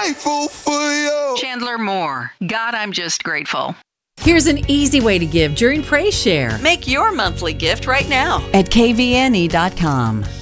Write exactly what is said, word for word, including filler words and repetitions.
grateful for you. Chandler Moore. God, I'm just grateful. Here's an easy way to give during Praise Share Make your monthly gift right now at k v n e dot com.